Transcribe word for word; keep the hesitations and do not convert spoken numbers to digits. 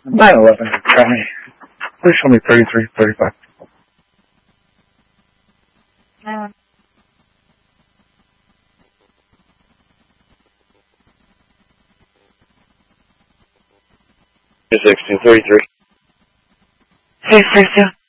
nine eleven, County. Please show me thirty-three thirty-five. Um, sixteen thirty-three. Hey, Stacia.